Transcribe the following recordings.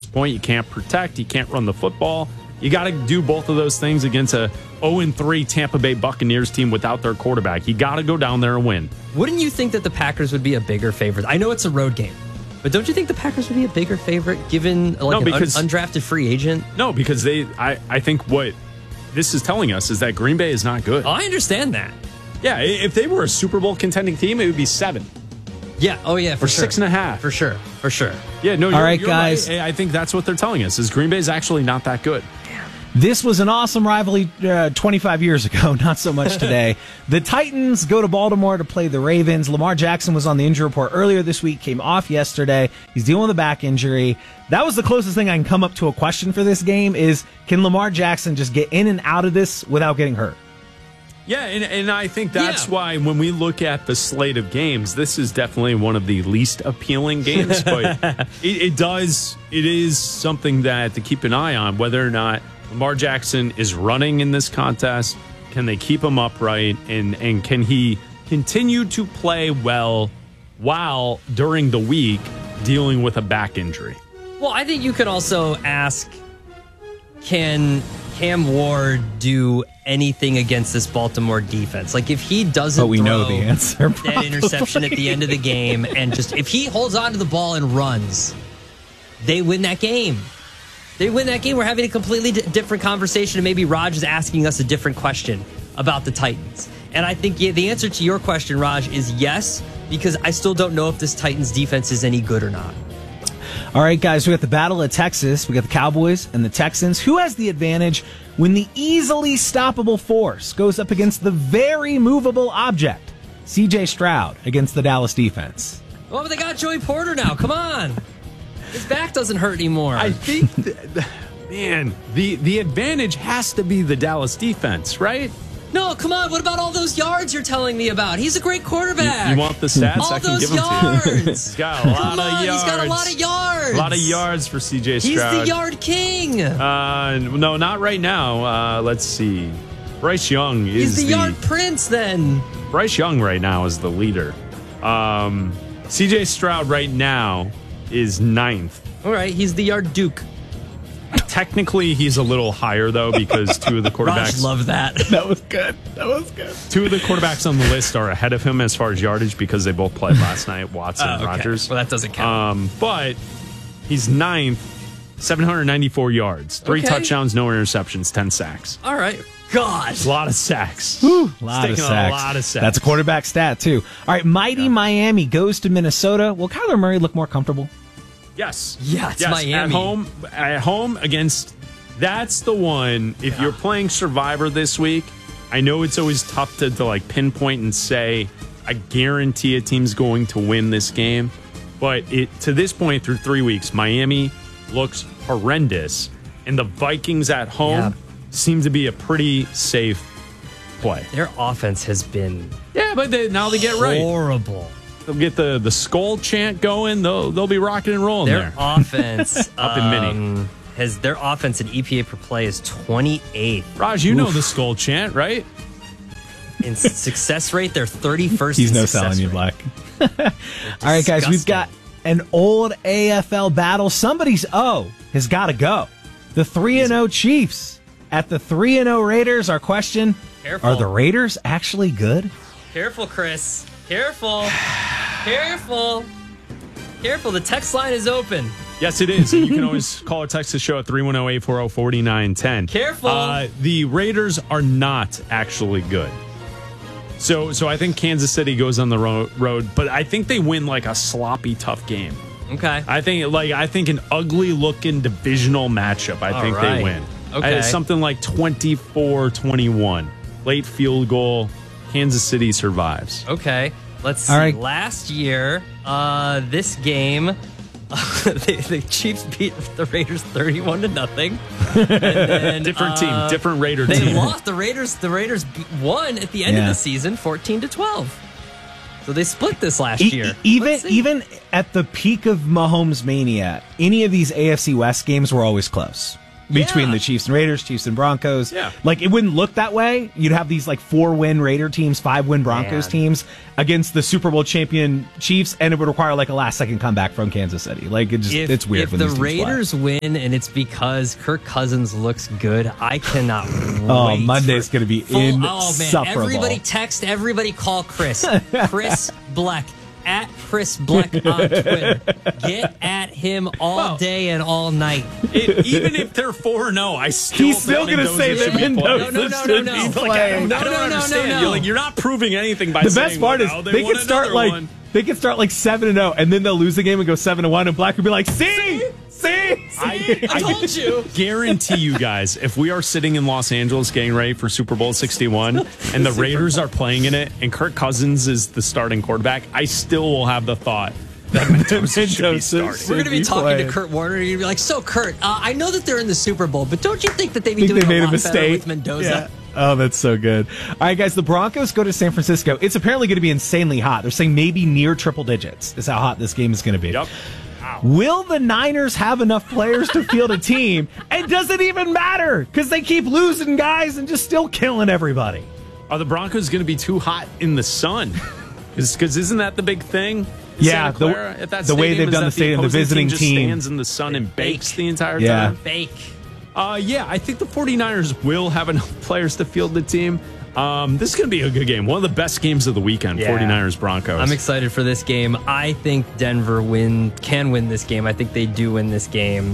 point. You can't protect. You can't run the football. You got to do both of those things against a 0-3 Tampa Bay Buccaneers team without their quarterback. You got to go down there and win. Wouldn't you think that the Packers would be a bigger favorite? I know it's a road game, but don't you think the Packers would be a bigger favorite given undrafted free agent? No, because I think what this is telling us is that Green Bay is not good. Oh, I understand that. Yeah, if they were a Super Bowl contending team, it would be 7. Yeah. Oh, yeah. For sure. 6.5. For sure. For sure. Yeah. No. All right, guys. Right. I think that's what they're telling us. Is Green Bay is actually not that good. This was an awesome rivalry 25 years ago, not so much today. The Titans go to Baltimore to play the Ravens. Lamar Jackson was on the injury report earlier this week, came off yesterday. He's dealing with a back injury. That was the closest thing I can come up to a question for this game is, can Lamar Jackson just get in and out of this without getting hurt? Yeah, and I think that's why when we look at the slate of games, this is definitely one of the least appealing games, but it is something that to keep an eye on, whether or not Lamar Jackson is running in this contest. Can they keep him upright? And can he continue to play well while during the week dealing with a back injury? Well, I think you could also ask, can Cam Ward do anything against this Baltimore defense? Like if he doesn't know the answer, that interception at the end of the game and just if he holds on to the ball and runs, they win that game. We're having a completely different conversation, and maybe Raj is asking us a different question about the Titans. And I think the answer to your question, Raj, is yes, because I still don't know if this Titans defense is any good or not. All right, guys, we got the Battle of Texas. We got the Cowboys and the Texans. Who has the advantage when the easily stoppable force goes up against the very movable object? C.J. Stroud against the Dallas defense. Well, but they got Joey Porter now. Come on. His back doesn't hurt anymore. I think, the advantage has to be the Dallas defense, right? No, come on. What about all those yards you're telling me about? He's a great quarterback. You want the stats? All I can those give them yards. to you. He's got a lot of yards. He's got a lot of yards. A lot of yards for C.J. Stroud. He's the yard king. No, not right now. Let's see. Bryce Young is He's the yard prince then. Bryce Young right now is the leader. C.J. Stroud right now is 9th. All right, he's the yard duke. Technically, he's a little higher, though, because two of the quarterbacks... Raj loved that. That was good. Two of the quarterbacks on the list are ahead of him as far as yardage because they both played last night, Watson and Rodgers. Well, that doesn't count. But he's 9th, 794 yards, 3 touchdowns, no interceptions, 10 sacks. All right. God. A lot of sacks. A lot of sacks. That's a quarterback stat, too. All right, mighty Miami goes to Minnesota. Will Kyler Murray look more comfortable? Yes. Yeah, it's Miami. At home against, that's the one, if you're playing Survivor this week, I know it's always tough to like pinpoint and say, I guarantee a team's going to win this game. But to this point, through 3 weeks, Miami looks horrendous. And the Vikings at home seem to be a pretty safe play. Their offense has been but now they get right. Horrible. They'll get the skull chant going. They'll be rocking and rolling their offense up in Mini. Their offense in EPA per play is 28th. Raj, you know the skull chant, right? In success rate, they're 31st. He's no selling you, Black. All right, guys, we've got an old AFL battle. Somebody's O has got to go. The 3-0 Chiefs at the 3-0 Raiders. Our question: Are the Raiders actually good? Careful, Chris. Careful. Careful. Careful. The text line is open. Yes, it is. And you can always call or text the show at 310-840-4910. Careful. The Raiders are not actually good. So I think Kansas City goes on the road, but I think they win like a sloppy, tough game. Okay. I think an ugly looking divisional matchup. I think they win. Okay. Something like 24-21. Late field goal. Kansas City survives. Okay. Let's see. Right. Last year, this game, the Chiefs beat the Raiders 31-0. Different team, different Raider they team. They lost. The Raiders won at the end of the season, 14-12. So they split this last year. Even at the peak of Mahomes mania, any of these AFC West games were always close. between the Chiefs and Raiders, Chiefs and Broncos. Yeah. Like, it wouldn't look that way. You'd have these, like, 4-win Raider teams, 5-win Broncos teams against the Super Bowl champion Chiefs, and it would require, like, a last-second comeback from Kansas City. Like, it's weird if when the these teams Raiders play. win and it's because Kirk Cousins looks good, I cannot Oh, wait. Monday's going to be insufferable. Everybody text, everybody call Chris. Chris Bleck. At Chris Bleck on Twitter. Get at him all day and all night. Even if they're 4-0, I still He's still think going to say that Mendoza Mendoza should should be be playing. I don't No. understand. You're not proving anything by The saying, best part is they could start like they could start like 7-0, and then they'll lose the game and go 7-1, and Black would be like, "See, I told you." Guarantee you guys, if we are sitting in Los Angeles getting ready for Super Bowl 61, and the Raiders are playing in it, and Kirk Cousins is the starting quarterback, I still will have the thought that Mendoza should be starting. We're going to be talking to Kurt Warner, and you're going to be like, "So, Kurt, I know that they're in the Super Bowl, but don't you think that they be doing made a lot mistake better with Mendoza?" Yeah. Oh, that's so good. All right, guys, the Broncos go to San Francisco. It's apparently going to be insanely hot. They're saying maybe near triple digits is how hot this game is going to be. Yep. Will the Niners have enough players to field a team? And does it even matter? Because they keep losing guys and just still killing everybody. Are the Broncos going to be too hot in the sun? Because isn't that the big thing? Yeah, Santa Clara, at that the way stadium, they've is done that the stadium, the opposing visiting just team stands in the sun and bakes the entire Yeah. time. Fake. Yeah, I think the 49ers will have enough players to field the team. This is going to be a good game. One of the best games of the weekend, 49ers-Broncos. I'm excited for this game. I think Denver can win this game. I think they do win this game.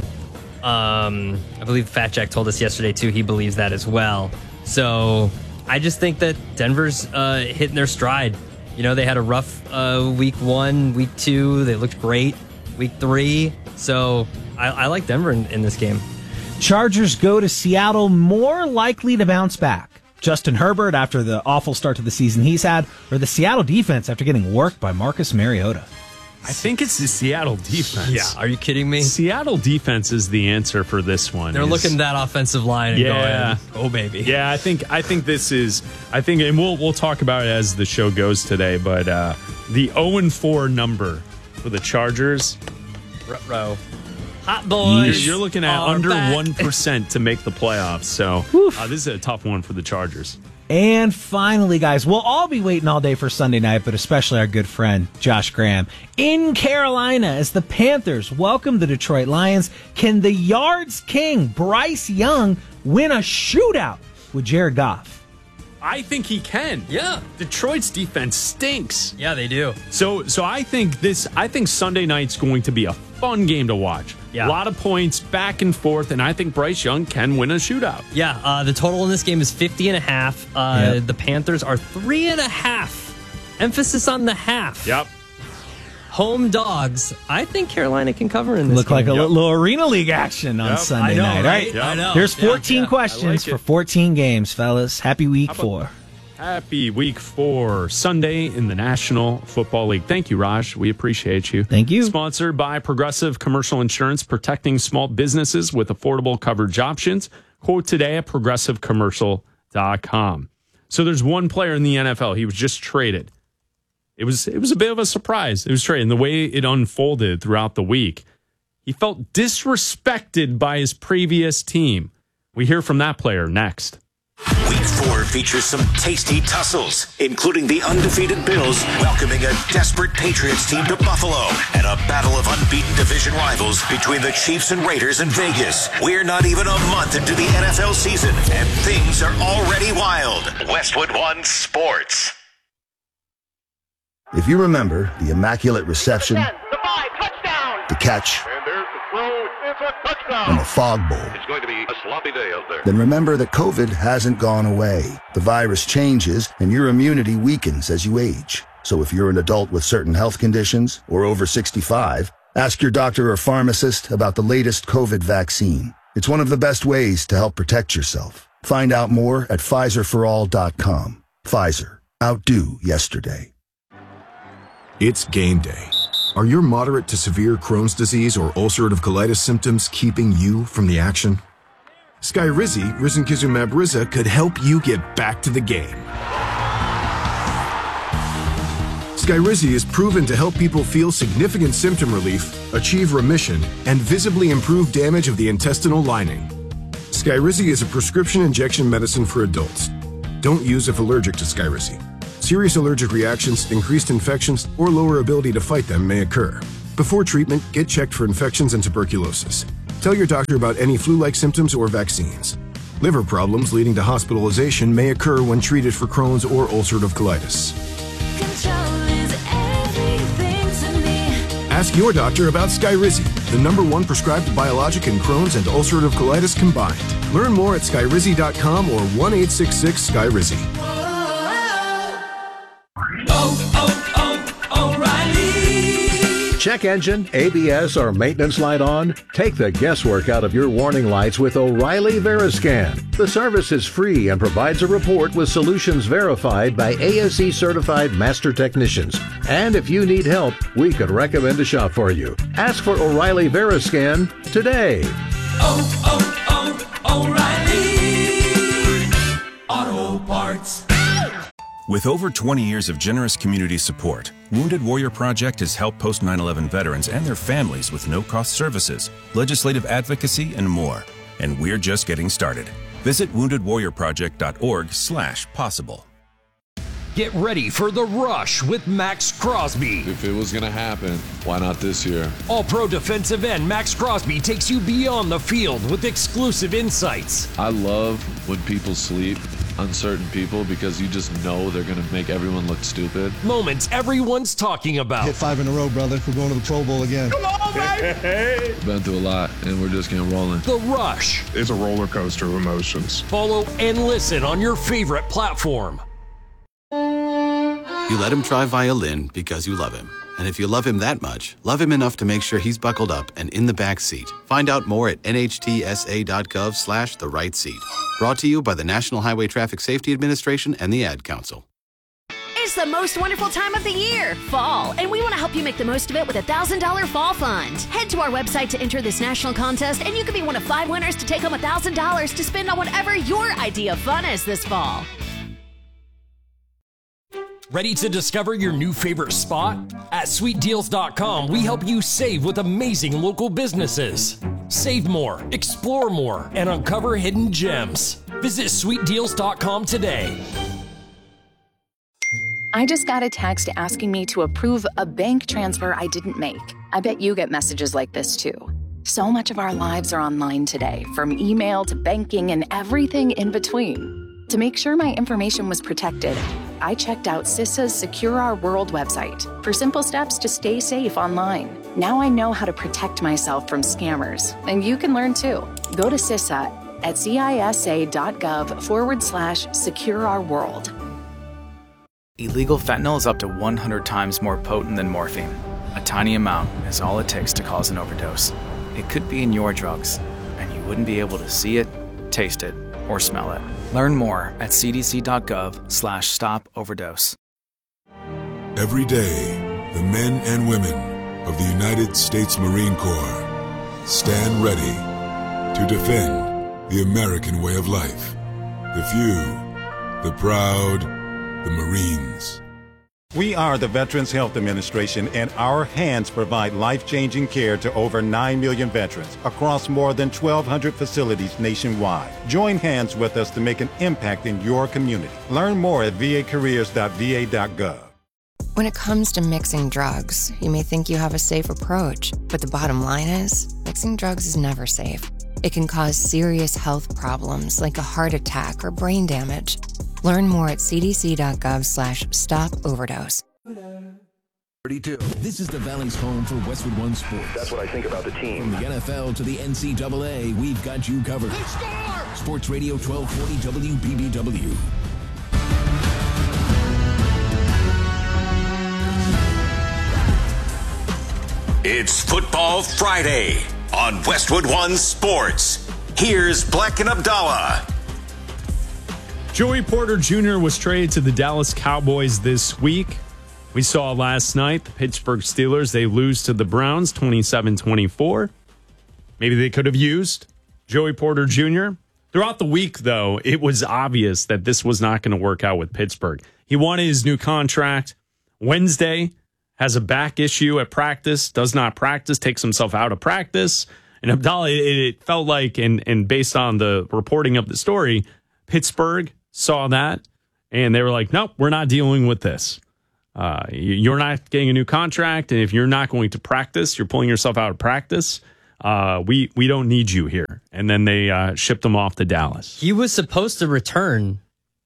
I believe Fat Jack told us yesterday, too. He believes that as well. So I just think that Denver's hitting their stride. You know, they had a rough week 1, week 2. They looked great week 3. So I like Denver in this game. Chargers go to Seattle, more likely to bounce back. Justin Herbert after the awful start to the season he's had, or the Seattle defense after getting worked by Marcus Mariota? I think it's the Seattle defense. Yeah, are you kidding me? Seattle defense is the answer for this one. They're looking at that offensive line and going, "Oh baby." Yeah, I think this is. I think, and we'll talk about it as the show goes today. But the 0-4 number for the Chargers. Ruh-roh. Hot boys. You're looking at under back. 1% to make the playoffs. So this is a tough one for the Chargers. And finally, guys, we'll all be waiting all day for Sunday night, but especially our good friend, Josh Graham, in Carolina as the Panthers welcome the Detroit Lions. Can the Yards King, Bryce Young, win a shootout with Jared Goff? I think he can. Yeah. Detroit's defense stinks. Yeah, they do. So I think Sunday night's going to be a fun game to watch. Yeah. A lot of points back and forth, and I think Bryce Young can win a shootout. Yeah, the total in this game is 50.5. The Panthers are 3.5. Emphasis on the half. Yep. Home dogs. I think Carolina can cover in this Look game. like a little Arena League action on Sunday I know, night, right? Yep. I know. Here's 14 questions I like for 14 games, fellas. Happy week 4. Happy week 4, Sunday in the National Football League. Thank you, Raj. We appreciate you. Thank you. Sponsored by Progressive Commercial Insurance, protecting small businesses with affordable coverage options. Quote today at progressivecommercial.com. So there's one player in the NFL. He was just traded. It was a bit of a surprise. It was traded. And the way it unfolded throughout the week, he felt disrespected by his previous team. We hear from that player next. Week 4 features some tasty tussles, including the undefeated Bills welcoming a desperate Patriots team to Buffalo and a battle of unbeaten division rivals between the Chiefs and Raiders in Vegas. We're not even a month into the NFL season, and things are already wild. Westwood One Sports. If you remember the immaculate reception, the catch, and the fog bowl, It's going to be a sloppy day out there. then remember that COVID hasn't gone away. The virus changes and your immunity weakens as you age. So if you're an adult with certain health conditions or over 65, ask your doctor or pharmacist about the latest COVID vaccine. It's one of the best ways to help protect yourself. Find out more at PfizerForAll.com. Pfizer. Outdo yesterday. It's game day. Are your moderate to severe Crohn's disease or ulcerative colitis symptoms keeping you from the action? Skyrizi, risankizumab Riza, could help you get back to the game. Skyrizi is proven to help people feel significant symptom relief, achieve remission, and visibly improve damage of the intestinal lining. Skyrizi is a prescription injection medicine for adults. Don't use if allergic to Skyrizi. Serious allergic reactions, increased infections, or lower ability to fight them may occur. Before treatment, get checked for infections and tuberculosis. Tell your doctor about any flu-like symptoms or vaccines. Liver problems leading to hospitalization may occur when treated for Crohn's or ulcerative colitis. Ask your doctor about Skyrizi, the #1 prescribed biologic in Crohn's and ulcerative colitis combined. Learn more at skyrizi.com or 1-866-SKYRIZI. O'Reilly. Check engine, ABS, or maintenance light on? Take the guesswork out of your warning lights with O'Reilly Veriscan. The service is free and provides a report with solutions verified by ASE certified master technicians. And if you need help, we could recommend a shop for you. Ask for O'Reilly Veriscan today. O'Reilly Auto Parts. With over 20 years of generous community support, Wounded Warrior Project has helped post 9/11 veterans and their families with no-cost services, legislative advocacy, and more. And we're just getting started. Visit woundedwarriorproject.org/possible. Get ready for the rush with Max Crosby. If it was going to happen, why not this year? All-pro defensive end Max Crosby takes you beyond the field with exclusive insights. I love when people sleep on certain people because you just know they're going to make everyone look stupid. Moments everyone's talking about. Hit 5 in a row, brother. We're going to the Pro Bowl again. Come on, baby! Been through a lot, and we're just getting rolling. The Rush. It's a roller coaster of emotions. Follow and listen on your favorite platform. You let him try violin because you love him. And if you love him that much, love him enough to make sure he's buckled up and in the back seat. Find out more at nhtsa.gov/the right seat. Brought to you by the National Highway Traffic Safety Administration and the Ad Council. It's the most wonderful time of the year, fall, and we want to help you make the most of it with a $1,000 fall fund. Head to our website to enter this national contest, and you could be one of 5 winners to take home $1,000 to spend on whatever your idea of fun is this fall. Ready to discover your new favorite spot? At sweetdeals.com, we help you save with amazing local businesses. Save more, explore more, and uncover hidden gems. Visit sweetdeals.com today. I just got a text asking me to approve a bank transfer I didn't make. I bet you get messages like this too. So much of our lives are online today, from email to banking and everything in between. To make sure my information was protected, I checked out CISA's Secure Our World website for simple steps to stay safe online. Now I know how to protect myself from scammers, and you can learn too. Go to CISA at CISA.gov/Secure Our World. Illegal fentanyl is up to 100 times more potent than morphine. A tiny amount is all it takes to cause an overdose. It could be in your drugs, and you wouldn't be able to see it, taste it, or smell it. Learn more at cdc.gov/stop-overdose. Every day, the men and women of the United States Marine Corps stand ready to defend the American way of life. The few, the proud, the Marines. We are the Veterans Health Administration, and our hands provide life-changing care to over 9 million veterans across more than 1,200 facilities nationwide. Join hands with us to make an impact in your community. Learn more at vacareers.va.gov. When it comes to mixing drugs, you may think you have a safe approach, but the bottom line is, mixing drugs is never safe. It can cause serious health problems like a heart attack or brain damage. Learn more at cdc.gov/stop-overdose. 32. This is the Valley's home for Westwood One Sports. That's what I think about the team. From the NFL to the NCAA, we've got you covered. Sports Radio 1240 WBBW. It's Football Friday on Westwood One Sports. Here's Black and Abdallah. Joey Porter Jr. was traded to the Dallas Cowboys this week. We saw last night the Pittsburgh Steelers, they lose to the Browns 27-24. Maybe they could have used Joey Porter Jr. Throughout the week, though, it was obvious that this was not going to work out with Pittsburgh. He wanted his new contract. Wednesday, has a back issue at practice, does not practice, takes himself out of practice. And Abdallah, it felt like, and based on the reporting of the story, Pittsburgh saw that, and they were like, nope, we're not dealing with this. You're not getting a new contract, and if you're not going to practice, you're pulling yourself out of practice, we don't need you here. And then they shipped him off to Dallas. He was supposed to return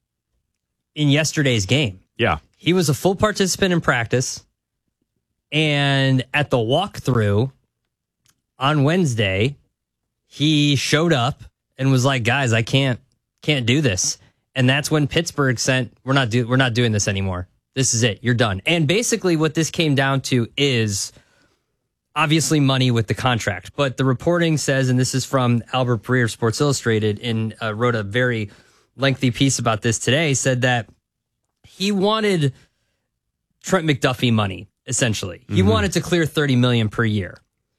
in yesterday's game. Yeah. He was a full participant in practice, and at the walkthrough on Wednesday, he showed up and was like, guys, I can't do this. And that's when Pittsburgh sent, we're not doing this anymore. This is it. You're done. And basically what this came down to is obviously money with the contract. But the reporting says, and this is from Albert Breer, Sports Illustrated, and wrote a very lengthy piece about this today, said that he wanted Trent McDuffie money, essentially. He wanted to clear $30 million per year.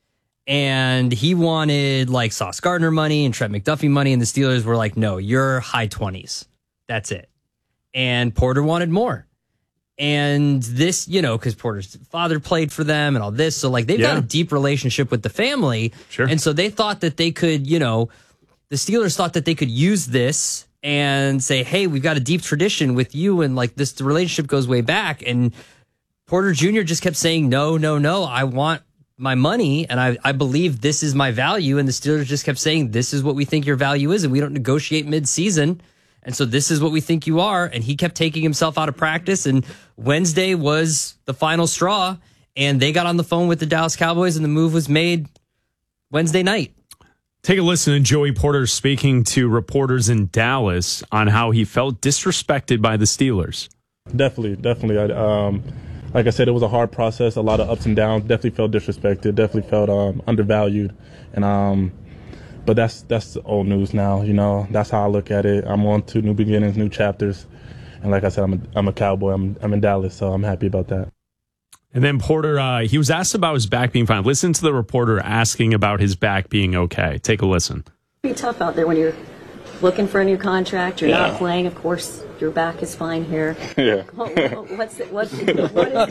And he wanted like Sauce Gardner money and Trent McDuffie money, and the Steelers were like, no, you're high 20s. That's it. And Porter wanted more. And this, because Porter's father played for them and all this. So like they've got a deep relationship with the family. Sure. And so they thought that they could, the Steelers thought that they could use this and say, hey, we've got a deep tradition with you. And like the relationship goes way back. And Porter Jr. just kept saying, no, I want my money, and I believe this is my value. And the Steelers just kept saying, this is what we think your value is, and we don't negotiate mid-season. And so this is what we think you are. And he kept taking himself out of practice. And Wednesday was the final straw. And they got on the phone with the Dallas Cowboys, and the move was made Wednesday night. Take a listen to Joey Porter speaking to reporters in Dallas on how he felt disrespected by the Steelers. Definitely. Like I said, it was a hard process, a lot of ups and downs. Definitely felt disrespected. Definitely felt undervalued. And but that's old news now. That's how I look at it. I'm on to new beginnings, new chapters. And like I said, I'm a Cowboy. I'm in Dallas, so I'm happy about that. And then Porter, he was asked about his back being fine. Listen to the reporter asking about his back being okay. Take a listen. Pretty tough out there when you're looking for a new contract. You're not playing, of course. Your back is fine here. Yeah. What is that?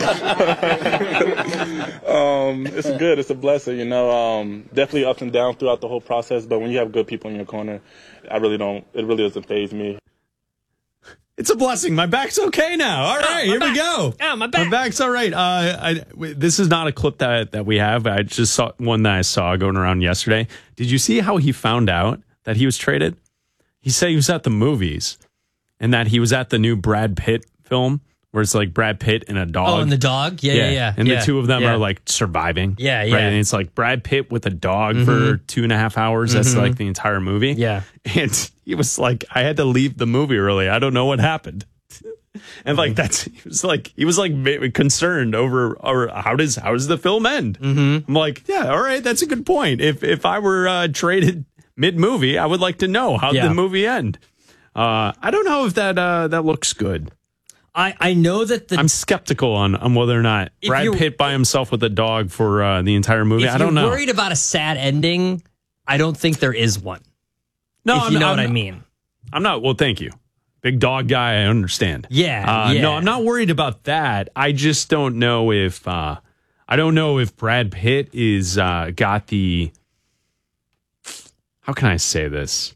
It's good. It's a blessing, Definitely ups and downs throughout the whole process. But when you have good people in your corner, it really doesn't faze me. It's a blessing. My back's okay now. All right, here we go. Oh, my back. My back's all right. This is not a clip that we have. I just saw one that I saw going around yesterday. Did you see how he found out that he was traded? He said he was at the movies. And that he was at the new Brad Pitt film where it's like Brad Pitt and a dog. Oh, and the dog? Yeah. And the two of them are like surviving. Yeah. Right? And it's like Brad Pitt with a dog for 2.5 hours. That's like the entire movie. Yeah. And he was like, I had to leave the movie early. I don't know what happened. And like he was concerned over how does the film end? I'm like, yeah, all right, that's a good point. If I were traded mid-movie, I would like to know how the movie end. I don't know if that looks good. I know that I'm skeptical on whether or not Brad Pitt by himself with a dog for the entire movie. I don't know. If you're worried about a sad ending, I don't think there is one. No, if you know what I mean. I'm not. Well, thank you. Big dog guy, I understand. Yeah. No, I'm not worried about that. I just don't know if Brad Pitt is got the. How can I say this?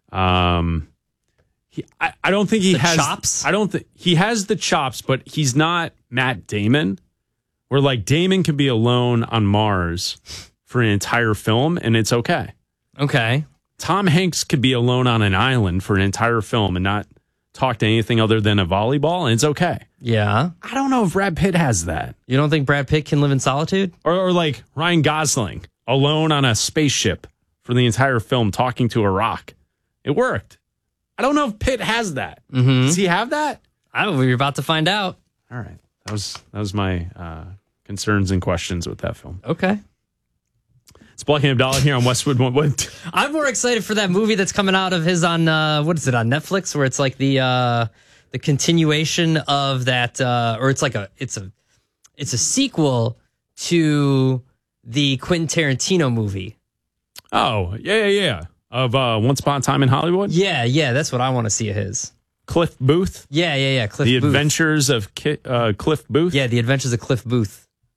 I don't think he has chops. I don't think he has the chops, but he's not Matt Damon. Where like Damon could be alone on Mars for an entire film and it's okay. Okay. Tom Hanks could be alone on an island for an entire film and not talk to anything other than a volleyball and it's okay. Yeah. I don't know if Brad Pitt has that. You don't think Brad Pitt can live in solitude? Or like Ryan Gosling alone on a spaceship for the entire film talking to a rock. It worked. I don't know if Pitt has that. Does he have that? We're about to find out. All right. That was my concerns and questions with that film. Okay. It's Black and Abdallah here on Westwood One. I'm more excited for that movie that's coming out of his on what is it on Netflix, where it's like the continuation of that, or it's like it's a sequel to the Quentin Tarantino movie. Oh yeah. Of Once Upon a Time in Hollywood? Yeah, that's what I want to see of his. Cliff Booth? Yeah, Cliff Booth. The Adventures of Cliff Booth? Yeah, The Adventures of Cliff Booth.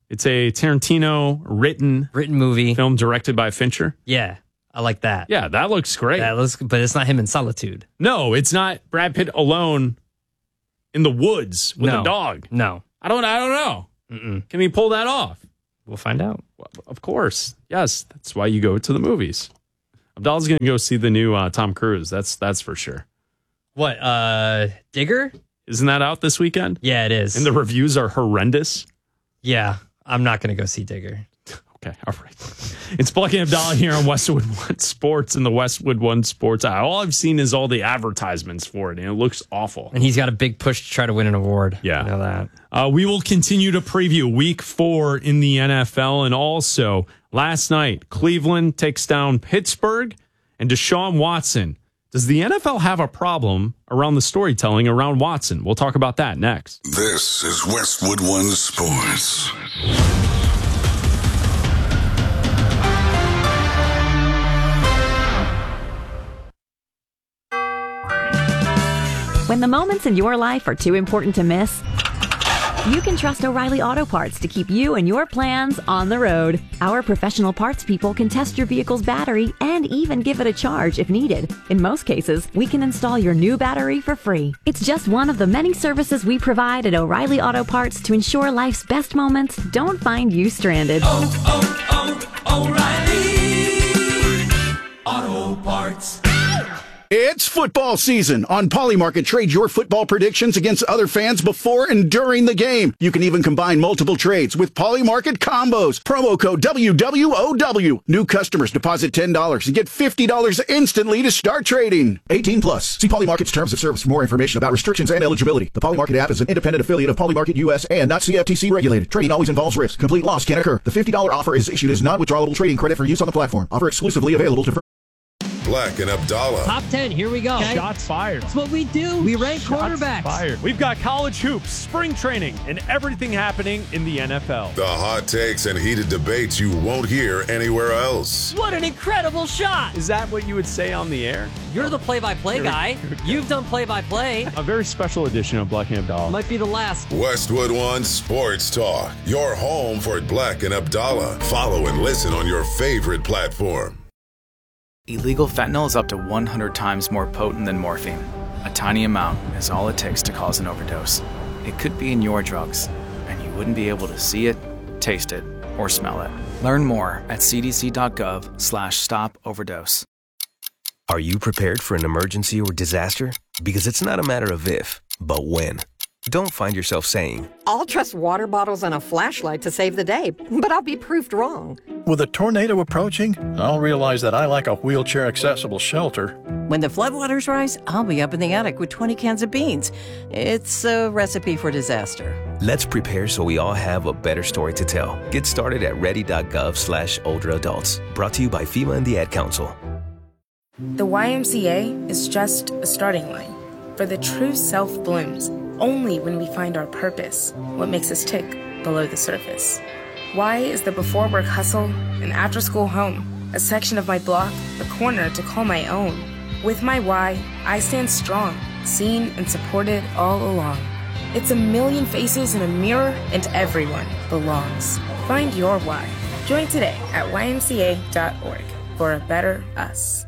It's a Tarantino written movie. Film directed by Fincher. Yeah, I like that. Yeah, that looks great. But it's not him in solitude. No, it's not Brad Pitt alone in the woods with a dog. No. I don't know. Mm-mm. Can he pull that off? We'll find out. Well, of course. Yes, that's why you go to the movies. Abdallah's going to go see the new Tom Cruise. That's for sure. What, Digger? Isn't that out this weekend? Yeah, it is. And the reviews are horrendous? Yeah, I'm not going to go see Digger. Okay, all right. It's Black and Abdallah here on Westwood One Sports and the Westwood One Sports. All I've seen is all the advertisements for it, and it looks awful. And he's got a big push to try to win an award. Yeah. I know that. We will continue to preview Week 4 in the NFL, and also last night, Cleveland takes down Pittsburgh, and Deshaun Watson. Does the NFL have a problem around the storytelling around Watson? We'll talk about that next. This is Westwood One Sports. When the moments in your life are too important to miss, you can trust O'Reilly Auto Parts to keep you and your plans on the road. Our professional parts people can test your vehicle's battery and even give it a charge if needed. In most cases, we can install your new battery for free. It's just one of the many services we provide at O'Reilly Auto Parts to ensure life's best moments don't find you stranded. O'Reilly Auto Parts. It's football season. On Polymarket, trade your football predictions against other fans before and during the game. You can even combine multiple trades with Polymarket combos. Promo code WWOW. New customers deposit $10 and get $50 instantly to start trading. 18 plus. See Polymarket's terms of service for more information about restrictions and eligibility. The Polymarket app is an independent affiliate of Polymarket US and not CFTC regulated. Trading always involves risk. Complete loss can occur. The $50 offer is issued as non-withdrawable trading credit for use on the platform. Offer exclusively available to Black and Abdallah. Top 10, here we go. Okay. Shots fired. That's what we do. We rank quarterbacks. Fired. We've got college hoops, spring training, and everything happening in the NFL. The hot takes and heated debates you won't hear anywhere else. What an incredible shot. Is that what you would say on the air? You're the play-by-play guy. You've done play-by-play. A very special edition of Black and Abdallah. Might be the last. Westwood One Sports Talk. Your home for Black and Abdallah. Follow and listen on your favorite platform. Illegal fentanyl is up to 100 times more potent than morphine. A tiny amount is all it takes to cause an overdose. It could be in your drugs, and you wouldn't be able to see it, taste it, or smell it. Learn more at cdc.gov/stop-overdose. Are you prepared for an emergency or disaster? Because it's not a matter of if, but when. Don't find yourself saying, I'll trust water bottles and a flashlight to save the day, but I'll be proved wrong. With a tornado approaching, I'll realize that I lack a wheelchair-accessible shelter. When the floodwaters rise, I'll be up in the attic with 20 cans of beans. It's a recipe for disaster. Let's prepare so we all have a better story to tell. Get started at ready.gov/older adults. Brought to you by FEMA and the Ad Council. The YMCA is just a starting line, for the true self blooms only when we find our purpose, what makes us tick below the surface. Y is the before work hustle, an after school home, a section of my block, a corner to call my own. With my Y, I stand strong, seen and supported all along. It's a million faces in a mirror, and everyone belongs. Find your Y. Join today at ymca.org for a better us.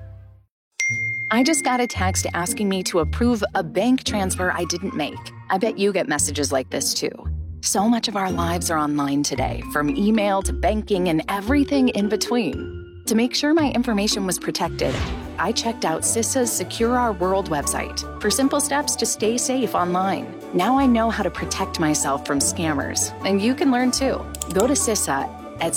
I just got a text asking me to approve a bank transfer I didn't make. I bet you get messages like this too. So much of our lives are online today, from email to banking and everything in between. To make sure my information was protected, I checked out CISA's Secure Our World website for simple steps to stay safe online. Now I know how to protect myself from scammers, and you can learn too. Go to CISA at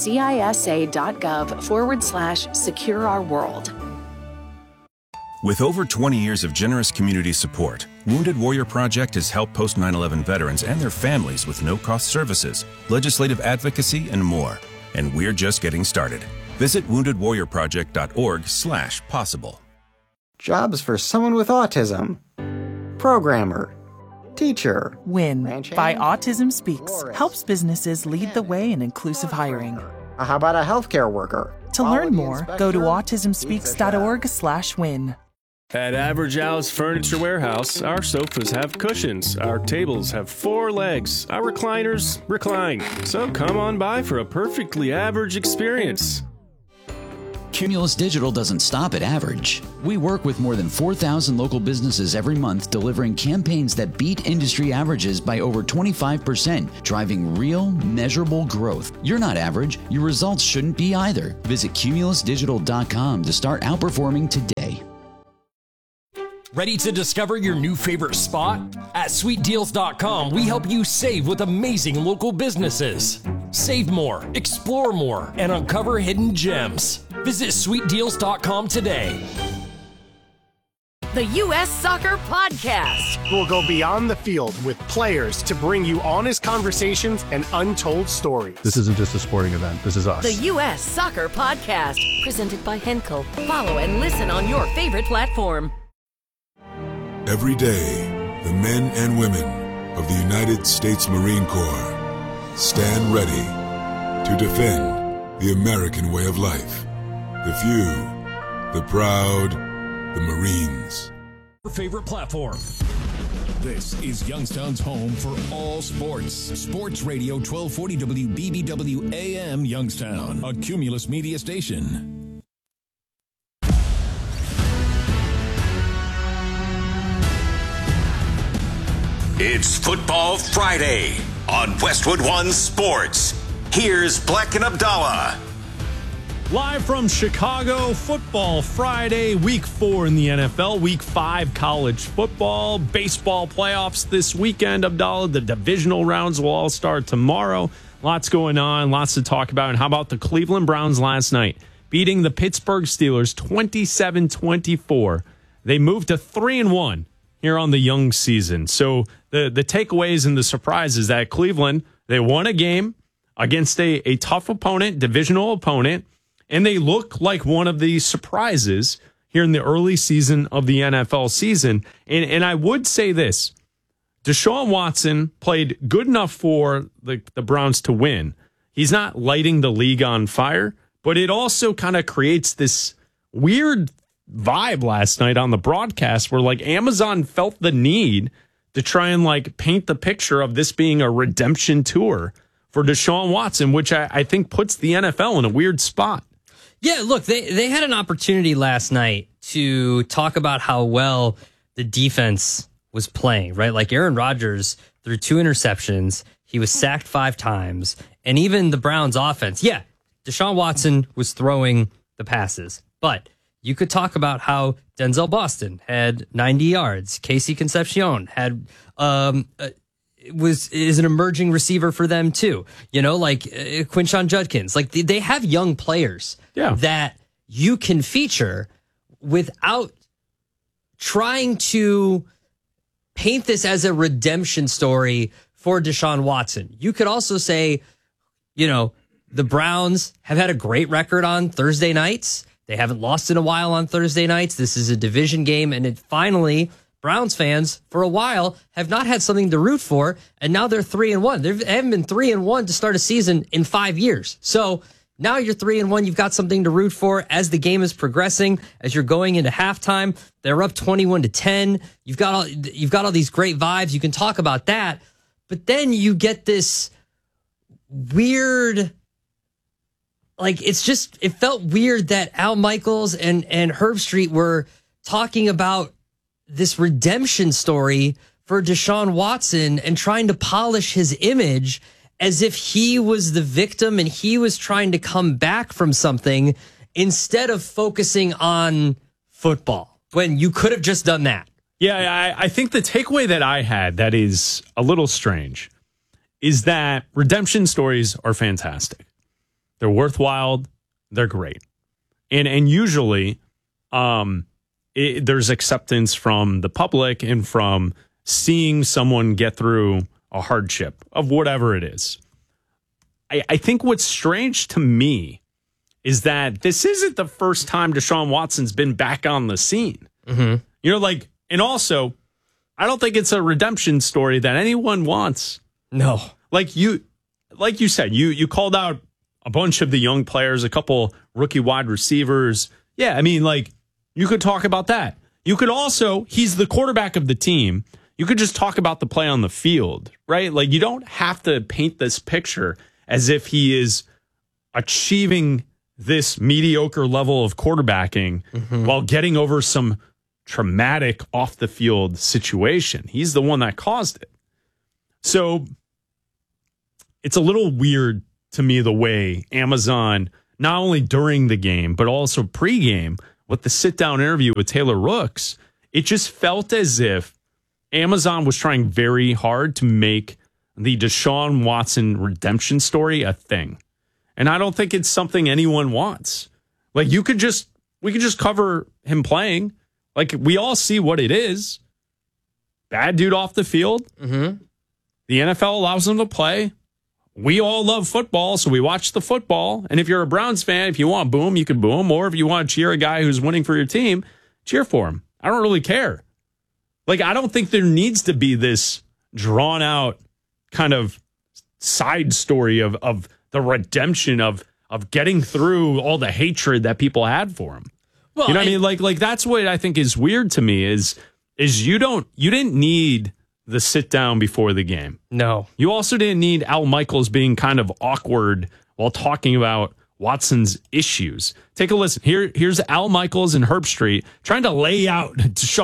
cisa.gov/secure-our-world. With over 20 years of generous community support, Wounded Warrior Project has helped post 9/11 veterans and their families with no-cost services, legislative advocacy, and more. And we're just getting started. Visit woundedwarriorproject.org/possible. Jobs for someone with autism. Programmer. Teacher. WIN by Autism Speaks helps businesses lead the way in inclusive hiring. How about a healthcare worker? To learn more, go to autismspeaks.org/win. At Average Al's Furniture Warehouse, our sofas have cushions, our tables have 4 legs, our recliners recline. So come on by for a perfectly average experience. Cumulus Digital doesn't stop at average. We work with more than 4,000 local businesses every month, delivering campaigns that beat industry averages by over 25%, driving real, measurable growth. You're not average. Your results shouldn't be either. Visit cumulusdigital.com to start outperforming today. Ready to discover your new favorite spot? At sweetdeals.com, we help you save with amazing local businesses. Save more, explore more, and uncover hidden gems. Visit sweetdeals.com today. The U.S. Soccer Podcast will go beyond the field with players to bring you honest conversations and untold stories. This isn't just a sporting event. This is us. The U.S. Soccer Podcast, presented by Henkel. Follow and listen on your favorite platform. Every day, the men and women of the United States Marine Corps stand ready to defend the American way of life. The few, the proud, the Marines. Your favorite platform. This is Youngstown's home for all sports. Sports Radio 1240 WBBW AM Youngstown, a Cumulus media station. It's Football Friday on Westwood One Sports. Here's Black and Abdallah. Live from Chicago, Football Friday, Week 4 in the NFL, Week 5 college football, baseball playoffs this weekend, Abdallah. The divisional rounds will all start tomorrow. Lots going on, lots to talk about. And how about the Cleveland Browns last night, beating the Pittsburgh Steelers 27-24. They moved to 3-1 here on the young season. So the takeaways and the surprises that Cleveland, they won a game against a tough opponent, divisional opponent, and they look like one of the surprises here in the early season of the NFL season. And I would say this, Deshaun Watson played good enough for the Browns to win. He's not lighting the league on fire, but it also kind of creates this weird vibe last night on the broadcast where like Amazon felt the need to try and like paint the picture of this being a redemption tour for Deshaun Watson, which I think puts the NFL in a weird spot. Yeah, look, they had an opportunity last night to talk about how well the defense was playing, right? Like Aaron Rodgers threw 2 interceptions. He was sacked 5 times. And even the Browns offense, yeah, Deshaun Watson was throwing the passes. But you could talk about how Denzel Boston had 90 yards. Casey Concepcion had is an emerging receiver for them too. You know, like Quinshon Judkins. Like they have young players that you can feature without trying to paint this as a redemption story for Deshaun Watson. You could also say, you know, the Browns have had a great record on Thursday nights. They haven't lost in a while on Thursday nights. This is a division game, and it finally, Browns fans, for a while, have not had something to root for, and now they're 3-1. They haven't been 3-1 to start a season in 5 years. So now you're 3-1. You've got something to root for as the game is progressing, as you're going into halftime. They're up 21-10. You've got all these great vibes. You can talk about that, but then you get this weird. Like, it felt weird that Al Michaels and Herb Street were talking about this redemption story for Deshaun Watson and trying to polish his image as if he was the victim and he was trying to come back from something instead of focusing on football when you could have just done that. Yeah, I think the takeaway that I had that is a little strange is that redemption stories are fantastic. They're worthwhile. They're great. And usually there's acceptance from the public and from seeing someone get through a hardship of whatever it is. I think what's strange to me is that this isn't the first time Deshaun Watson's been back on the scene. Mm-hmm. You know, like, and also, I don't think it's a redemption story that anyone wants. No. Like you said, you called out a bunch of the young players, a couple rookie wide receivers. Yeah, I mean, like, you could talk about that. You could also, he's the quarterback of the team. You could just talk about the play on the field, right? Like, you don't have to paint this picture as if he is achieving this mediocre level of quarterbacking while getting over some traumatic off the field situation. He's the one that caused it. So it's a little weird to me the way Amazon, not only during the game, but also pregame with the sit-down interview with Taylor Rooks, it just felt as if Amazon was trying very hard to make the Deshaun Watson redemption story a thing. And I don't think it's something anyone wants. Like, we could just cover him playing. Like, we all see what it is. Bad dude off the field. The NFL allows him to play. We all love football, so we watch the football. And if you're a Browns fan, if you want to boo him, you can boo him. Or if you want to cheer a guy who's winning for your team, cheer for him. I don't really care. Like, I don't think there needs to be this drawn out kind of side story of the redemption of getting through all the hatred that people had for him. Well, you know what I mean? Like that's what I think is weird to me is you didn't need the sit down before the game. No. You also didn't need Al Michaels being kind of awkward while talking about Watson's issues. Take a listen. Here's Al Michaels and Herb Street trying to lay out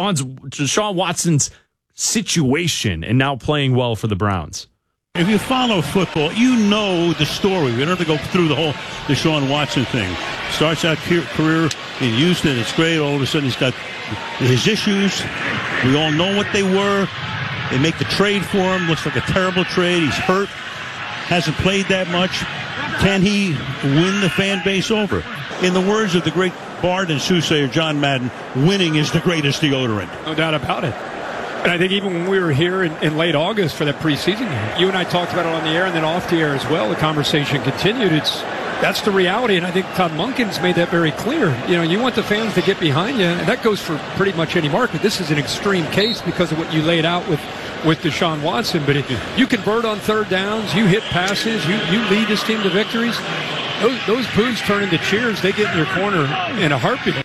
Deshaun Watson's situation and now playing well for the Browns. If you follow football, you know the story. We don't have to go through the whole Deshaun Watson thing. Starts out career in Houston. It's great. All of a sudden, he's got his issues. We all know what they were. They make the trade for him. Looks like a terrible trade. He's hurt. Hasn't played that much. Can he win the fan base over? In the words of the great bard and soothsayer John Madden, winning is the greatest deodorant. No doubt about it. And I think even when we were here in late August for that preseason game, you and I talked about it on the air and then off the air as well. The conversation continued. That's the reality, and I think Todd Monken's made that very clear. You know, you want the fans to get behind you, and that goes for pretty much any market. This is an extreme case because of what you laid out with Deshaun Watson. But you convert on third downs, you hit passes, you lead this team to victories. Those boos turn into cheers. They get in your corner in a heartbeat.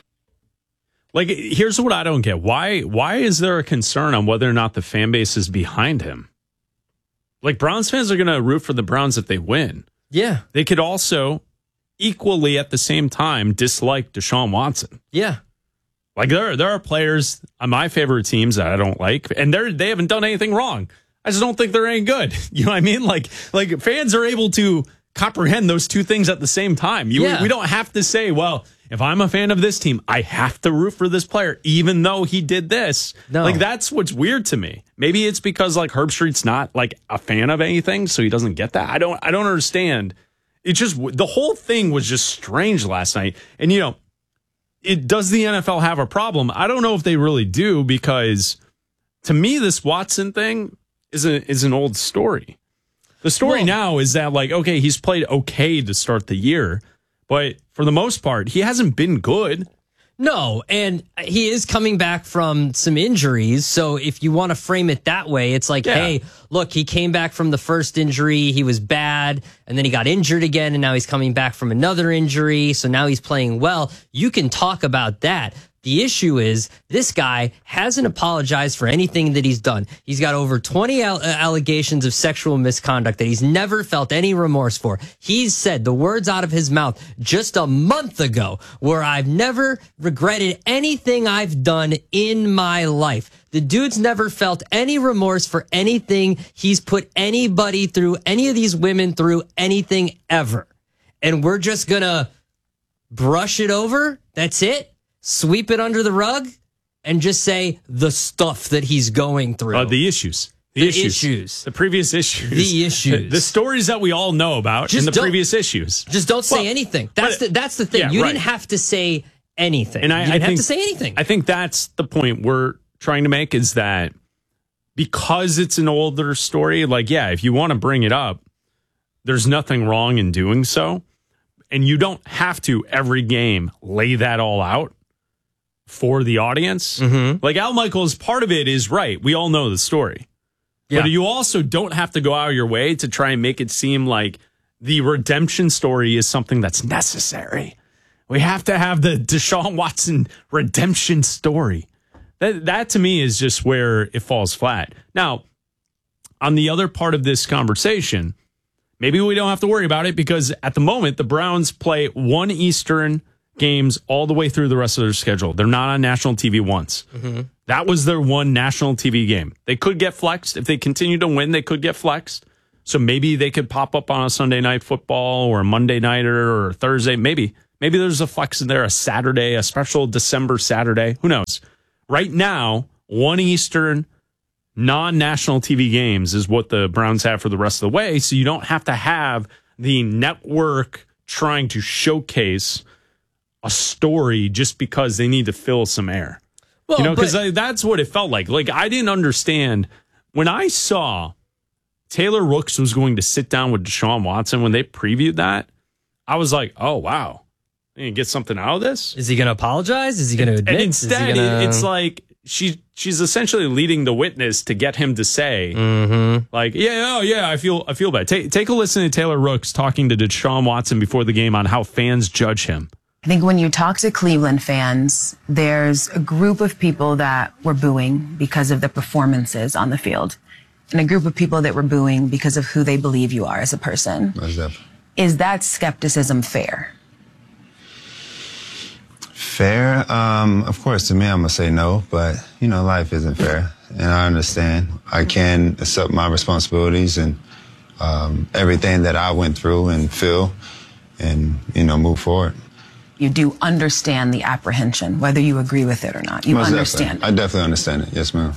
Like, here's what I don't get. Why is there a concern on whether or not the fan base is behind him? Like, Browns fans are going to root for the Browns if they win. Yeah. They could also equally at the same time dislike Deshaun Watson. Yeah. Like, there are players on my favorite teams that I don't like, and they haven't done anything wrong. I just don't think they're any good. You know what I mean? Like fans are able to comprehend those two things at the same time. We don't have to say, well, if I'm a fan of this team, I have to root for this player, even though he did this. No. Like, that's what's weird to me. Maybe it's because, like, Herb Street's not, like, a fan of anything, so he doesn't get that. I don't understand. It just, the whole thing was just strange last night. And, you know, does the NFL have a problem? I don't know if they really do, because to me, this Watson thing is an old story. The story now is that, like, okay, he's played okay to start the year, but for the most part, he hasn't been good. No, and he is coming back from some injuries. So if you want to frame it that way, it's like, hey, look, he came back from the first injury. He was bad, and then he got injured again, and now he's coming back from another injury. So now he's playing well. You can talk about that. The issue is this guy hasn't apologized for anything that he's done. He's got over 20 allegations of sexual misconduct that he's never felt any remorse for. He's said the words out of his mouth just a month ago where I've never regretted anything I've done in my life. The dude's never felt any remorse for anything he's put anybody through, any of these women through, anything ever. And we're just going to brush it over? That's it? Sweep it under the rug and just say the stuff that he's going through. The issues. The issues. The previous issues. The issues. The stories that we all know about in the previous issues. Just don't say anything. That's the thing. You didn't have to say anything. And you didn't have to say anything. I think that's the point we're trying to make, is that because it's an older story, like, yeah, if you want to bring it up, there's nothing wrong in doing so. And you don't have to every game lay that all out for the audience. Mm-hmm. Like, Al Michaels, part of it is right. We all know the story. Yeah. But you also don't have to go out of your way to try and make it seem like the redemption story is something that's necessary. We have to have the Deshaun Watson redemption story. That to me is just where it falls flat. Now, on the other part of this conversation, maybe we don't have to worry about it because at the moment, the Browns play 1 Eastern games all the way through the rest of their schedule. They're not on national TV once. Mm-hmm. That was their one national TV game. They could get flexed. If they continue to win, they could get flexed. So maybe they could pop up on a Sunday night football or a Monday nighter or Thursday. Maybe there's a flex in there, a Saturday, a special December Saturday. Who knows? Right now, 1 Eastern non-national TV games is what the Browns have for the rest of the way. So you don't have to have the network trying to showcase a story just because they need to fill some air. Well, because that's what it felt like. Like, I didn't understand when I saw Taylor Rooks was going to sit down with Deshaun Watson when they previewed that. I was like, oh, wow. You can get something out of this? Is he going to apologize? Is he going to admit? And instead, it's like she's essentially leading the witness to get him to say, like, I feel bad. Take a listen to Taylor Rooks talking to Deshaun Watson before the game on how fans judge him. I think when you talk to Cleveland fans, there's a group of people that were booing because of the performances on the field, and a group of people that were booing because of who they believe you are as a person. Is that skepticism fair? Fair? Of course, to me, I'm going to say no, but, life isn't fair, and I understand. I can accept my responsibilities and everything that I went through and feel and, move forward. You do understand the apprehension, whether you agree with it or not. You understand. I definitely understand it. Yes, ma'am.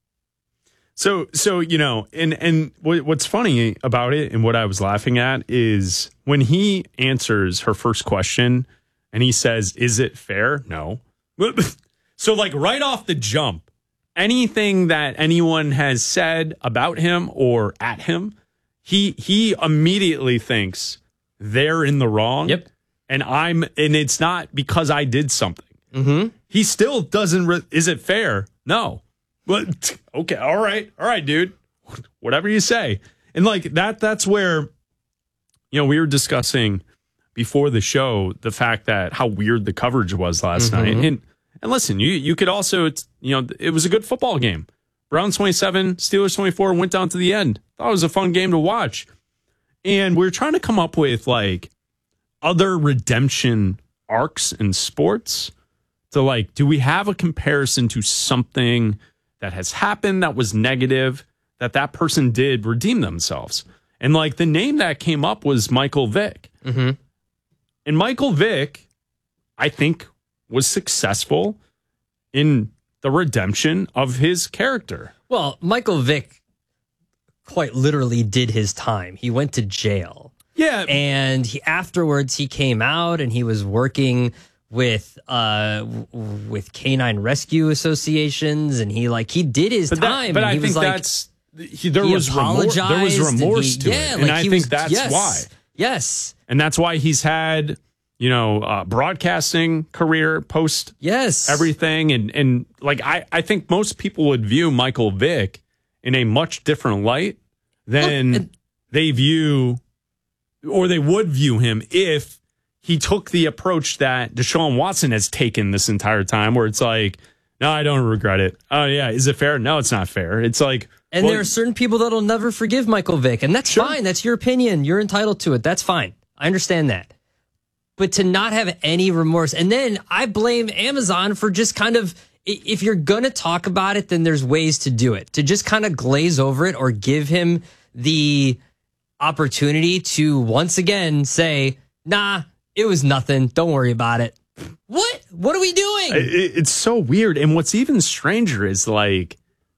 So and what's funny about it and what I was laughing at is when he answers her first question and he says, is it fair? No. So like right off the jump, anything that anyone has said about him or at him, he immediately thinks they're in the wrong. Yep. And it's not because I did something. Mm-hmm. He still doesn't. Is it fair? No. But okay, all right, dude. Whatever you say. And like that's where, we were discussing before the show the fact that how weird the coverage was last night. And listen, you could also, it was a good football game. Browns 27, Steelers 24, went down to the end. Thought it was a fun game to watch. And we're trying to come up with like other redemption arcs in sports. So like, do we have a comparison to something that has happened that was negative that person did redeem themselves? And like the name that came up was Michael Vick. Mm-hmm. And Michael Vick, I think, was successful in the redemption of his character. Well, Michael Vick quite literally did his time. He went to jail. Yeah. And afterwards he came out and he was working with canine rescue associations, and he did his time. But I think there was remorse to it. And I think that's why. Yes. And that's why he's had, broadcasting career post everything. And like, I think most people would view Michael Vick in a much different light than they would view him if he took the approach that Deshaun Watson has taken this entire time, where it's like, no, I don't regret it. Oh, yeah. Is it fair? No, it's not fair. It's like... And there are certain people that'll never forgive Michael Vick, and that's fine. That's your opinion. You're entitled to it. That's fine. I understand that. But to not have any remorse, and then I blame Amazon for just kind of, if you're going to talk about it, then there's ways to do it. To just kind of glaze over it or give him the opportunity to once again say, nah, it was nothing. Don't worry about it. What? What are we doing? It's so weird. And what's even stranger is like,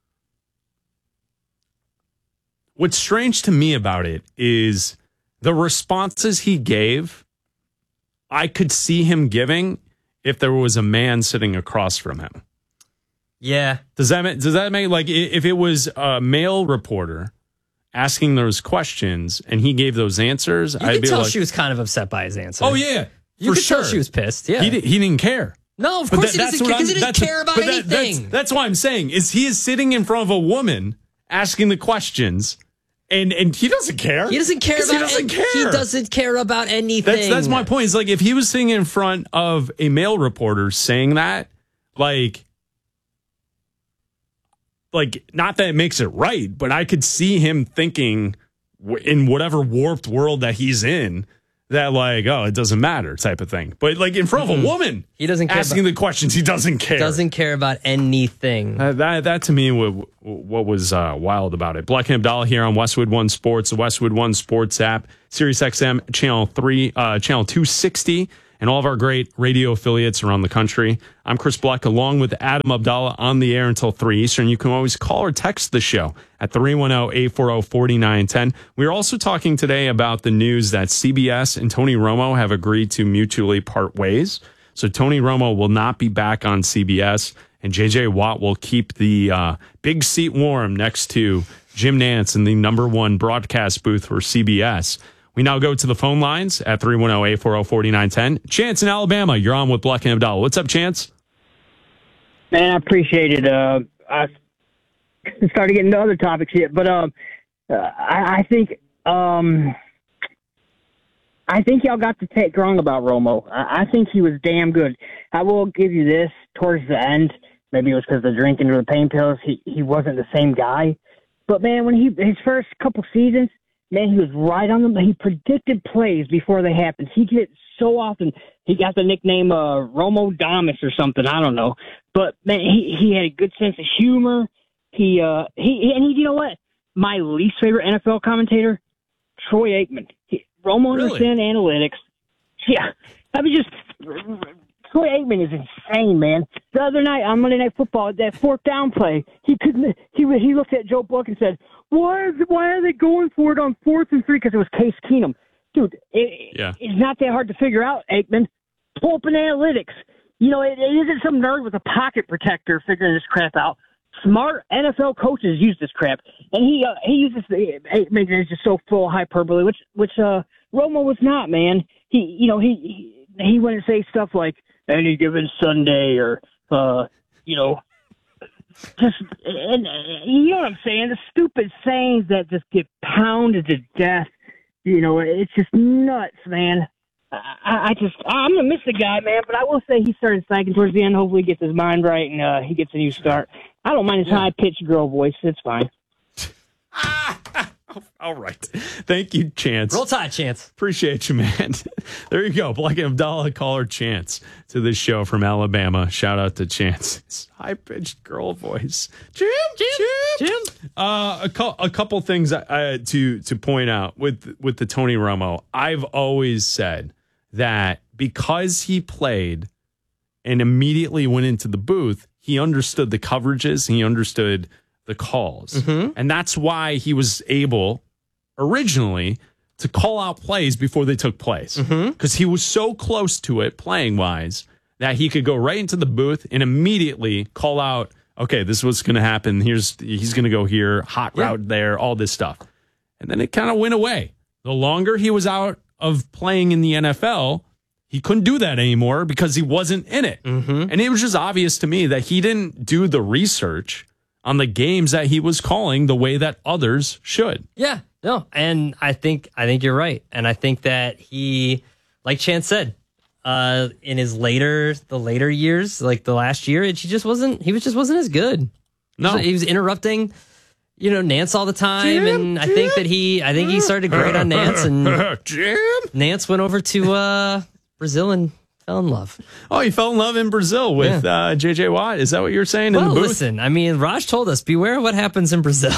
what's strange to me about it is the responses he gave, I could see him giving if there was a man sitting across from him. Yeah. Does that make like if it was a male reporter asking those questions and he gave those answers, I'd be tell she was kind of upset by his answer. Oh yeah, you could tell she was pissed. Yeah, he didn't care. No, of course he doesn't care because he didn't care about anything. That's why I'm saying is he is sitting in front of a woman asking the questions. And he doesn't care. He doesn't care about He doesn't care about anything. That's my point. It's like if he was sitting in front of a male reporter saying that, like, like, not that it makes it right, but I could see him thinking in whatever warped world that he's in that, like, oh, it doesn't matter type of thing. But, like, in front of a woman, he doesn't care asking the questions, he doesn't care. Doesn't care about anything. That to me, what was wild about it. Black and Abdallah here on Westwood One Sports, the Westwood One Sports app, Sirius XM, channel 260, and all of our great radio affiliates around the country. I'm Chris Black, along with Adam Abdallah, on the air until 3 Eastern. You can always call or text the show at 310-840-4910. We're also talking today about the news that CBS and Tony Romo have agreed to mutually part ways. So Tony Romo will not be back on CBS, and J.J. Watt will keep the big seat warm next to Jim Nantz in the #1 broadcast booth for CBS. We now go to the phone lines at 310-840-4910. Chance in Alabama, you're on with Black and Abdallah. What's up, Chance? Man, I appreciate it. I started getting into other topics here, but I think y'all got the take wrong about Romo. I think he was damn good. I will give you this, towards the end, maybe it was because of the drinking or the pain pills, he wasn't the same guy. But, man, when his first couple seasons, man, he was right on them. He predicted plays before they happened. He did it so often. He got the nickname Romo Damas or something. I don't know. But, man, he had a good sense of humor. You know what? My least favorite NFL commentator, Troy Aikman. Romo understands analytics. Yeah. I mean, Troy Aikman is insane, man. The other night on Monday Night Football, that fourth down play, he looked at Joe Buck and said, Why are they going for it on 4th and 3? Because it was Case Keenum. Dude, it's not that hard to figure out, Aikman. Pull up an analytics. You know, it isn't some nerd with a pocket protector figuring this crap out. Smart NFL coaches use this crap. And he uses Aikman is just so full of hyperbole, which Romo was not, man. He wouldn't say stuff like any given Sunday or, just, and you know what I'm saying? The stupid sayings that just get pounded to death. You know, it's just nuts, man. I'm gonna miss the guy, man. But I will say he started slacking towards the end. Hopefully, he gets his mind right and he gets a new start. I don't mind his high-pitched girl voice. It's fine. All right. Thank you, Chance. Roll Tide, Chance. Appreciate you, man. There you go. Black and Abdallah, caller Chance to this show from Alabama. Shout out to Chance. His high-pitched girl voice. Jim. A couple things to point out with the Tony Romo. I've always said that because he played and immediately went into the booth, he understood the coverages. He understood the calls. Mm-hmm. And that's why he was able originally to call out plays before they took place. Because he was so close to it playing wise that he could go right into the booth and immediately call out, okay, this is what's going to happen. He's going to go here, hot route there, all this stuff. And then it kind of went away. The longer he was out of playing in the NFL, he couldn't do that anymore because he wasn't in it. And it was just obvious to me that he didn't do the research on the games that he was calling the way that others should. Yeah, no, and I think you're right. And I think that he, like Chance said, in his later years, like the last year, he just wasn't as good. No. He was interrupting, Nance all the time. I think he started great on Nance, and Nance went over to Brazil and fell in love. Oh, he fell in love in Brazil with J.J. Watt? Is that what you're saying in the booth? Listen, I mean, Raj told us, beware what happens in Brazil.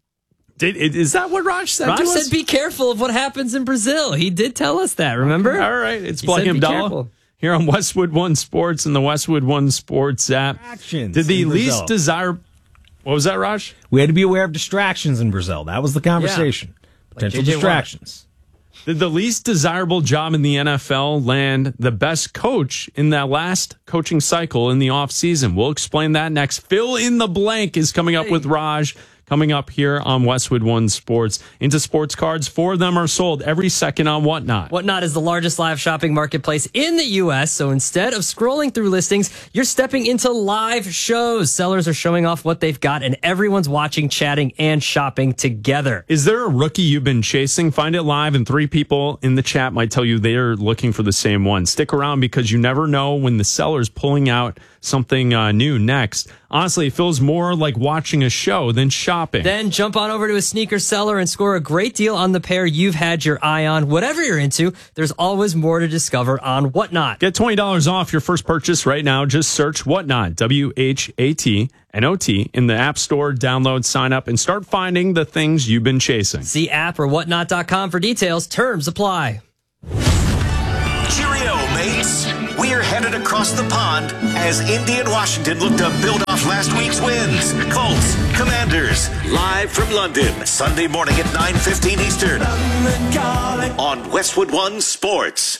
Is that what Raj said Raj to us? said, be careful of what happens in Brazil. He did tell us that, remember? All right, it's Black and Abdallah here on Westwood One Sports and the Westwood One Sports app. Did the least desirable... What was that, Raj? We had to be aware of distractions in Brazil. That was the conversation. Potential distractions. Did the least desirable job in the NFL land the best coach in that last coaching cycle in the offseason? We'll explain that next. Fill in the blank is coming up with Raj. Coming up here on Westwood One Sports. Into sports cards, 4 of them are sold every second on Whatnot. Whatnot is the largest live shopping marketplace in the U.S., so instead of scrolling through listings, you're stepping into live shows. Sellers are showing off what they've got, and everyone's watching, chatting, and shopping together. Is there a rookie you've been chasing? Find it live, and 3 people in the chat might tell you they're looking for the same one. Stick around because you never know when the seller's pulling out something new next. Honestly, it feels more like watching a show than shopping. Then jump on over to a sneaker seller and score a great deal on the pair you've had your eye on. Whatever you're into, there's always more to discover on Whatnot. Get $20 off your first purchase right now. Just search Whatnot, WHATNOT, in the App Store. Download, sign up, and start finding the things you've been chasing. See app or whatnot.com for details. Terms apply. Cheerio, mates. We're headed across the pond as Indy and Washington look to build off last week's wins. Colts, Commanders, live from London, Sunday morning at 9:15 Eastern on Westwood One Sports.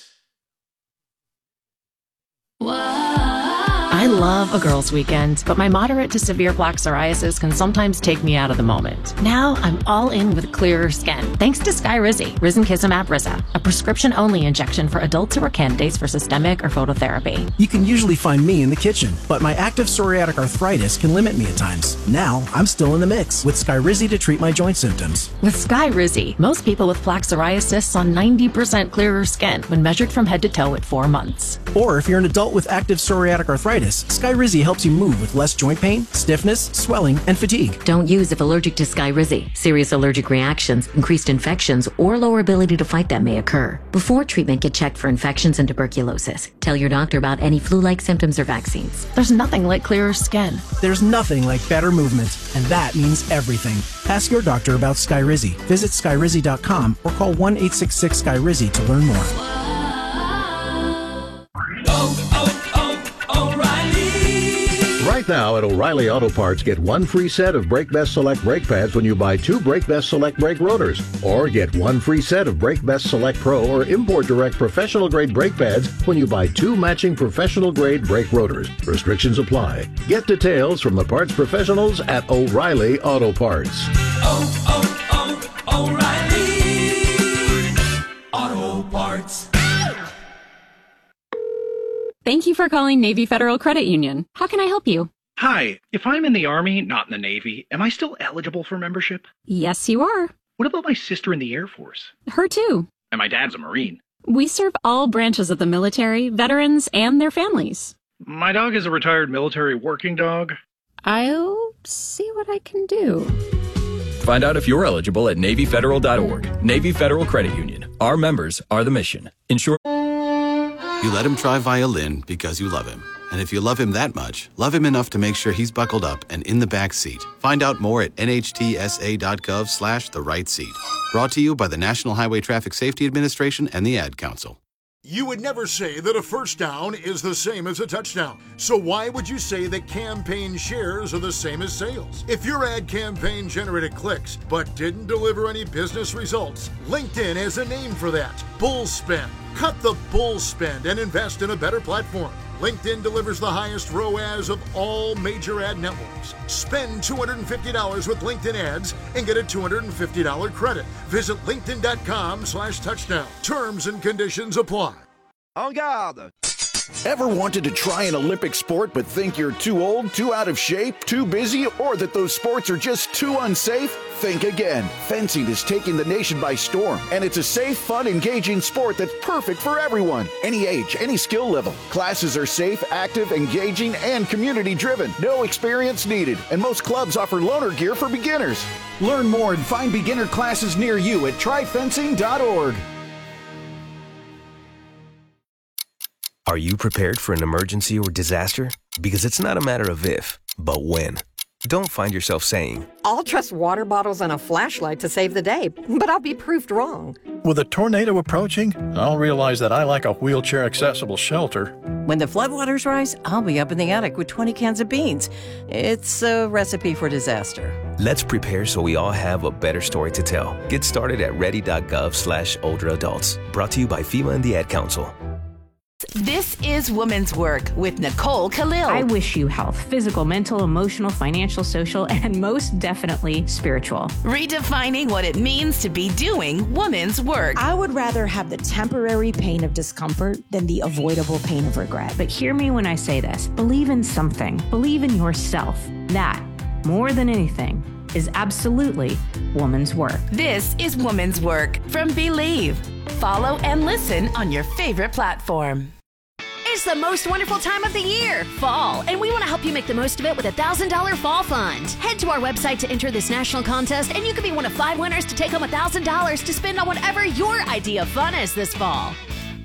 I love a girls' weekend, but my moderate to severe plaque psoriasis can sometimes take me out of the moment. Now I'm all in with clearer skin, thanks to Skyrizi, Risankizumab Risa, a prescription-only injection for adults who are candidates for systemic or phototherapy. You can usually find me in the kitchen, but my active psoriatic arthritis can limit me at times. Now I'm still in the mix with Skyrizi to treat my joint symptoms. With Skyrizi, most people with plaque psoriasis saw 90% clearer skin when measured from head to toe at 4 months. Or if you're an adult with active psoriatic arthritis, Skyrizi helps you move with less joint pain, stiffness, swelling, and fatigue. Don't use if allergic to Skyrizi. Serious allergic reactions, increased infections, or lower ability to fight them may occur. Before treatment, get checked for infections and tuberculosis. Tell your doctor about any flu-like symptoms or vaccines. There's nothing like clearer skin. There's nothing like better movement, and that means everything. Ask your doctor about Skyrizi. Visit Skyrizi.com or call 1-866-SKYRIZI to learn more. Right now at O'Reilly Auto Parts, get one free set of Brake Best Select brake pads when you buy 2 Brake Best Select brake rotors. Or get one free set of Brake Best Select Pro or Import Direct professional grade brake pads when you buy 2 matching professional grade brake rotors. Restrictions apply. Get details from the parts professionals at O'Reilly Auto Parts. O'Reilly Auto Parts. Thank you for calling Navy Federal Credit Union. How can I help you? Hi, if I'm in the Army, not in the Navy, am I still eligible for membership? Yes, you are. What about my sister in the Air Force? Her too. And my dad's a Marine. We serve all branches of the military, veterans, and their families. My dog is a retired military working dog. I'll see what I can do. Find out if you're eligible at NavyFederal.org. Navy Federal Credit Union. Our members are the mission. Ensure. You let him try violin because you love him. And if you love him that much, love him enough to make sure he's buckled up and in the back seat. Find out more at nhtsa.gov/the-right-seat. Brought to you by the National Highway Traffic Safety Administration and the Ad Council. You would never say that a first down is the same as a touchdown. So why would you say that campaign shares are the same as sales? If your ad campaign generated clicks but didn't deliver any business results, LinkedIn has a name for that: bull spend. Cut the bull spend and invest in a better platform. LinkedIn delivers the highest ROAS of all major ad networks. Spend $250 with LinkedIn ads and get a $250 credit. Visit linkedin.com/touchdown. Terms and conditions apply. En garde! Ever wanted to try an Olympic sport but think you're too old, too out of shape, too busy, or that those sports are just too unsafe? Think again. Fencing is taking the nation by storm, and it's a safe, fun, engaging sport that's perfect for everyone. Any age, any skill level. Classes are safe, active, engaging, and community-driven. No experience needed, and most clubs offer loaner gear for beginners. Learn more and find beginner classes near you at tryfencing.org. Are you prepared for an emergency or disaster? Because it's not a matter of if, but when. Don't find yourself saying, I'll trust water bottles and a flashlight to save the day, but I'll be proved wrong. With a tornado approaching, I'll realize that I lack a wheelchair-accessible shelter. When the floodwaters rise, I'll be up in the attic with 20 cans of beans. It's a recipe for disaster. Let's prepare so we all have a better story to tell. Get started at ready.gov/older adults. Brought to you by FEMA and the Ad Council. This is Women's Work with Nicole Khalil. I wish you health, physical, mental, emotional, financial, social, and most definitely spiritual. Redefining what it means to be doing women's work. I would rather have the temporary pain of discomfort than the avoidable pain of regret. But hear me when I say this. Believe in something. Believe in yourself. That, more than anything, is absolutely woman's work. This is Woman's Work from Believe. Follow and listen on your favorite platform. It's It's the most wonderful time of the year, fall, and we want to help you make the most of it with a $1,000 fall fund. Head to our website to enter this national contest, and you could be one of 5 winners to take home $1,000 to spend on whatever your idea of fun is this fall.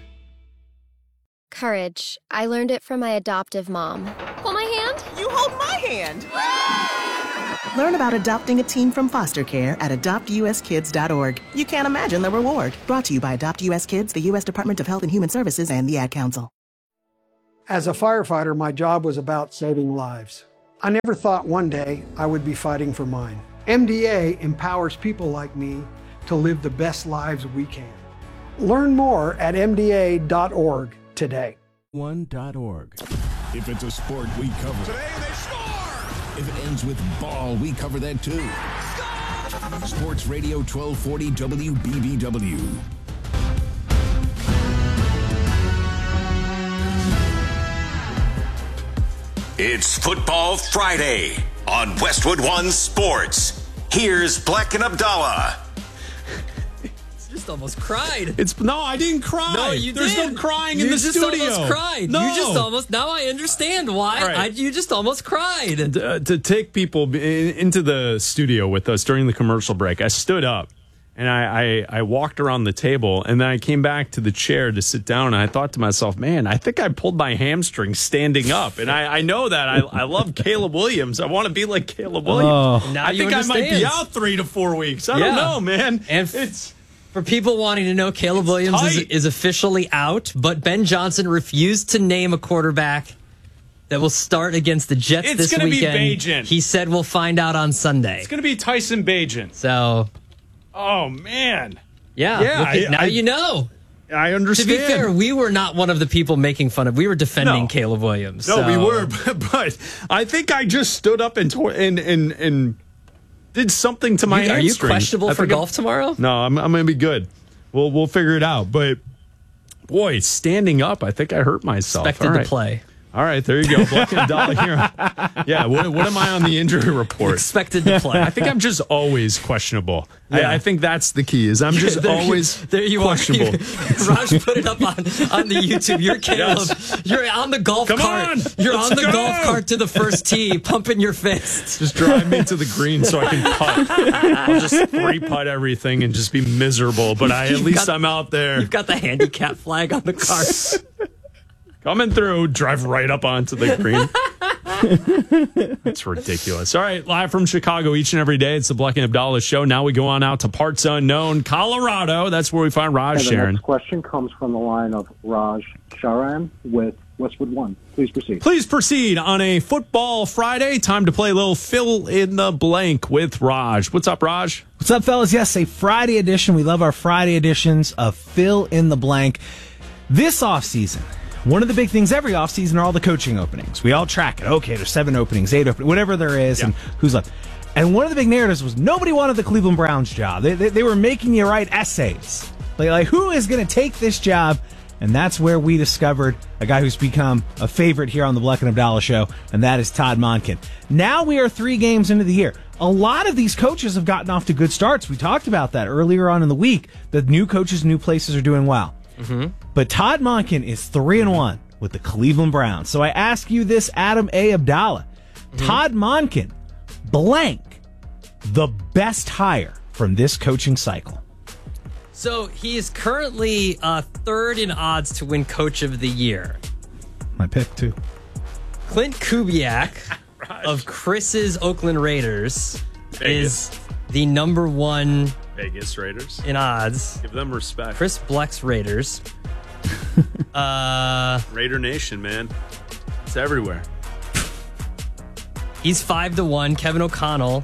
Courage. I learned it from my adoptive mom. Hold my hand. You hold my hand. Learn about adopting a teen from foster care at adoptuskids.org. You can't imagine the reward. Brought to you by Adopt US Kids, the U.S. Department of Health and Human Services, and the Ad Council. As a firefighter, my job was about saving lives. I never thought one day I would be fighting for mine. MDA empowers people like me to live the best lives we can. Learn more at MDA.org today. One.org. If it's a sport, we cover it. Today they score! If it ends with ball, we cover that too. Score! Sports Radio 1240 WBBW. It's Football Friday on Westwood One Sports. Here's Black and Abdallah. Just almost cried. No, I didn't cry. No, you There's did. no crying in the studio. You just almost cried. No. You just almost. Now I understand why. Right. You just almost cried. To take people into the studio with us during the commercial break, I stood up and I walked around the table, and then I came back to the chair to sit down, and I thought to myself, man, I think I pulled my hamstring standing up. And I know that. I love Caleb Williams. I want to be like Caleb Williams. Now I you think I might be understand. out 3 to 4 weeks. I don't know, man. And it's... For people wanting to know, Caleb Williams is officially out, but Ben Johnson refused to name a quarterback that will start against the Jets this weekend. It's going to be Bagent. He said we'll find out on Sunday. It's going to be Tyson Bagent. So, oh, man. Yeah. Now you know. I understand. To be fair, we were not one of the people making fun of. We were defending Caleb Williams. No, we were, but I think I just stood up and did something to my hamstring. Are you questionable for golf tomorrow? No, I'm going to be good. We'll figure it out. But boy, standing up, I think I hurt myself. Expected to play. All right, there you go. Black and Abdallah here. Yeah, what am I on the injury report? Expected to play. I think I'm just always questionable. Yeah. I think that's the key. Is I'm just always questionable. Raj put it up on the YouTube. You're Caleb. Yes. You're on the golf cart. You're on the golf cart to the first tee, pumping your fists. Just drive me to the green so I can putt. I'll just 3-putt everything and just be miserable. But at least I'm out there. You've got the handicap flag on the cart. Coming through, drive right up onto the green. That's ridiculous. All right, live from Chicago each and every day. It's the Black and Abdallah Show. Now we go on out to parts unknown, Colorado. That's where we find Raj The Sharon. next question comes from the line of Raj Sharan with Westwood One. Please proceed. Please proceed on a Football Friday. Time to play a little fill in the blank with Raj. What's up, Raj? What's up, fellas? Yes, a Friday edition. We love our Friday editions of Fill in the Blank. This offseason, one of the big things every offseason are all the coaching openings. We all track it. Okay, there's 7 openings, 8 openings, whatever there is, and who's left. And one of the big narratives was nobody wanted the Cleveland Browns job. They were making you write essays. Like who is going to take this job? And that's where we discovered a guy who's become a favorite here on the Black and Abdallah Show, and that is Todd Monken. Now we are 3 games into the year. A lot of these coaches have gotten off to good starts. We talked about that earlier on in the week. The new coaches, new places are doing well. Mm-hmm. But Todd Monken is 3-1 with the Cleveland Browns. So I ask you this, Adam A. Abdallah. Todd Monken, blank, the best hire from this coaching cycle. So he is currently 3rd in odds to win Coach of the Year. My pick, too. Clint Kubiak of Chris's Oakland Raiders is the number 1 Vegas Raiders in odds. Give them respect. Chris Bleck's Raiders. Raider Nation, man. It's everywhere. He's 5-1. Kevin O'Connell,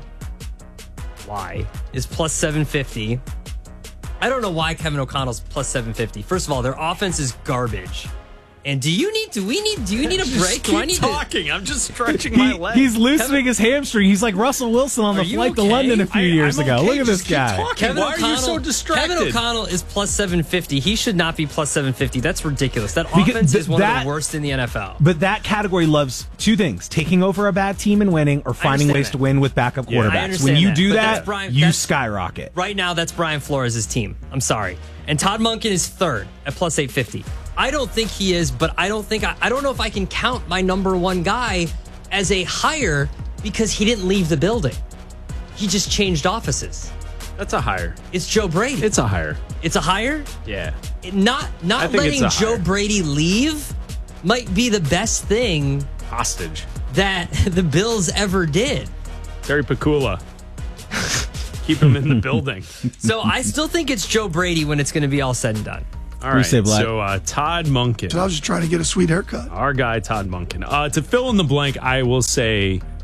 is plus 750. I don't know why Kevin O'Connell's plus 750. First of all, their offense is garbage. And do you need a break? Do I need talking? I'm just stretching my legs. He's loosening his hamstring. He's like Russell Wilson on the flight to London a few years ago. Okay. Look at this guy. Why are you so distracted? Kevin O'Connell is plus 750. He should not be plus 750. That's ridiculous. That offense is one of the worst in the NFL. But that category loves 2 things: taking over a bad team and winning, or finding ways to win with backup quarterbacks. When you do that, you skyrocket. Right now, that's Brian Flores' team. I'm sorry. And Todd Monken is 3rd at plus 850. I don't think he is, but I don't know if I can count my number one guy as a hire because he didn't leave the building. He just changed offices. That's a hire. It's Joe Brady. It's a hire. It's a hire? Yeah. Not letting Joe Brady leave might be the best thing hostage that the Bills ever did. Terry Pacula. Keep him in the building. So I still think it's Joe Brady when it's going to be all said and done. All right. So Todd Monken. So I was just trying to get a sweet haircut. Our guy, Todd Monken. To fill in the blank, I will say